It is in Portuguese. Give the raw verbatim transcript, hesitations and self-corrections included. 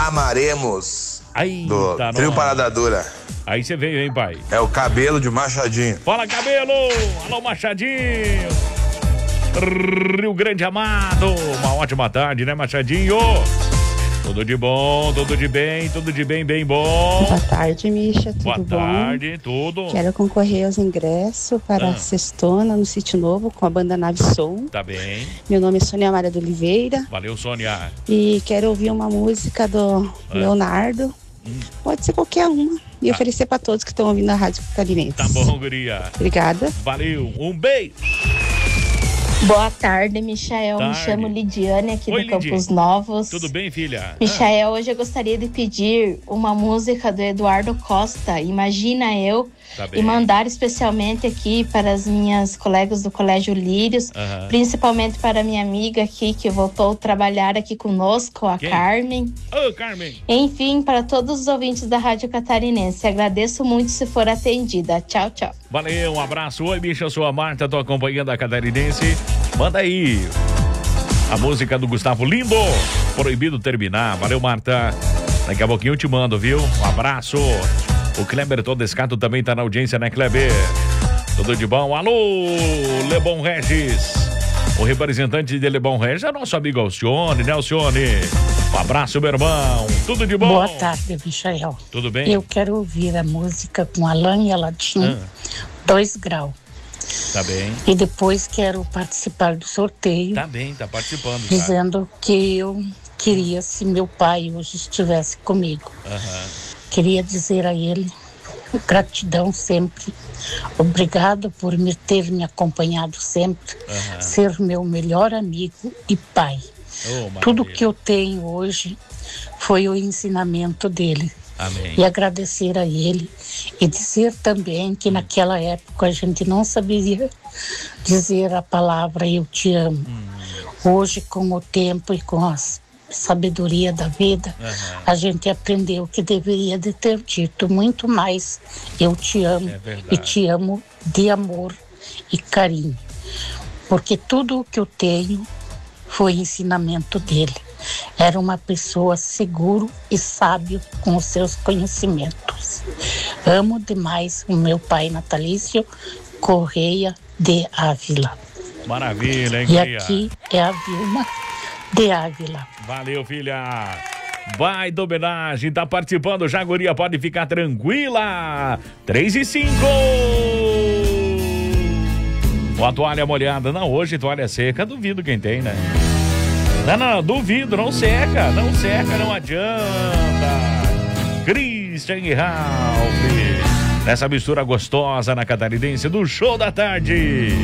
amaremos. Aí, do tá Trio nós. Parada Dura. Aí você veio, hein, pai? É o Cabelo de Machadinho. Fala, Cabelo! Alô, Machadinho! Rio Grande amado! Uma ótima tarde, né, Machadinho? Tudo de bom, tudo de bem, tudo de bem, bem bom. Boa tarde, Misha, tudo Boa bom? Boa tarde, tudo. Quero concorrer aos ingressos para Ah. a Sextona, no Sítio Novo, com a banda Nave Som. Tá bem. Meu nome é Sônia Maria de Oliveira. Valeu, Sônia. E quero ouvir uma música do Ah. Leonardo. Hum. Pode ser qualquer uma. E Ah. oferecer para todos que estão ouvindo a Rádio Catarinense. Tá bom, guria. Obrigada. Valeu, um beijo. Boa tarde, Michael. Tarde. Me chamo Lidiane, aqui Oi, do Campos Lidy. Novos. Tudo bem, filha? Michael, hoje eu gostaria de pedir uma música do Eduardo Costa, Imagina Eu, Tá bem. e mandar especialmente aqui para as minhas colegas do Colégio Lírios, Aham. principalmente para minha amiga aqui que voltou a trabalhar aqui conosco, a Quem? Carmen. Ô, Carmen. Enfim, para todos os ouvintes da Rádio Catarinense, agradeço muito se for atendida. Tchau, tchau. Valeu, um abraço. Oi, bicha, eu sou a Marta, tô acompanhando a Catarinense. Manda aí a música do Gustavo Lindo, Proibido Terminar. Valeu, Marta. Daqui a pouquinho eu te mando, viu? Um abraço. O Kleber Todescato também tá na audiência, né, Kleber? Tudo de bom? Alô, Lebon Regis. O representante de Lebon Regis é nosso amigo Alcione, né, Alcione? Um abraço, meu irmão. Tudo de bom? Boa tarde, Michael. Tudo bem? Eu quero ouvir a música com Alan e Aladim, Ah. Dois Graus. Tá bem. E depois quero participar do sorteio, Tá bem, tá participando. Tá? dizendo que eu queria se meu pai hoje estivesse comigo. Aham. Queria dizer a ele gratidão sempre. Obrigado por me ter me acompanhado sempre, Aham. ser meu melhor amigo e pai. Oh, Tudo maravilha. que eu tenho hoje foi o ensinamento dele. Amém. E agradecer a ele e dizer também que naquela época a gente não sabia dizer a palavra eu te amo. Hum. Hoje, com o tempo e com a sabedoria da vida, Aham. a gente aprendeu que deveria de ter dito muito mais eu te amo É verdade. e te amo de amor e carinho. Porque tudo o que eu tenho foi ensinamento dele. Era uma pessoa seguro e sábio com os seus conhecimentos. Amo demais o meu pai natalício, Correia de Ávila. Maravilha, hein, E guria? aqui é a Vilma de Ávila. Valeu, filha. Vai do homenagem, tá participando já, guria, pode ficar tranquila. Três e cinco. Uma toalha molhada. Não, hoje toalha seca, duvido quem tem, né? Não, não, duvido, não seca, não seca, não adianta. Christian e Ralph, nessa mistura gostosa na Catarinense do Show da Tarde.